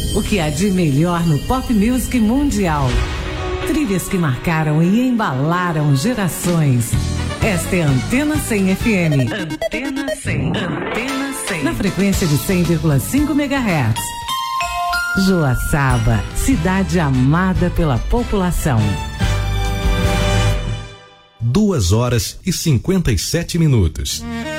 O que há de melhor no pop music mundial. Trilhas que marcaram e embalaram gerações. Esta é a Antena 100 FM. Antena 100. Antena 100. Na frequência de 100,5 MHz. Joaçaba, cidade amada pela população. 2 horas e 57 minutos.